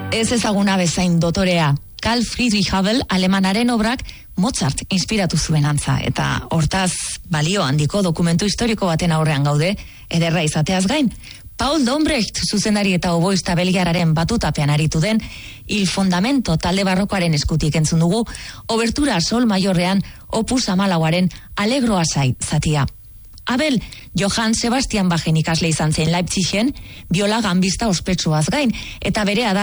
Ez ezaguna bezain dotorea, Carl Friedrich Habel alemanaren obrak Mozart inspiratu zuen antza, eta hortaz balio handiko dokumentu historiko baten aurrean gaude, ederra izateaz gain. Paul Dombrecht zuzendari eta oboista belgiararen batutapean aritu den Il Fondamento talde barrokoaren eskutik entzun dugu, obertura sol maiorrean opus 14aren Allegro Assai zatia. Abel, Johann Sebastian Bachen ikasle izan zen Leipzigen, biola ganbista ospetsuaz gain, eta berea da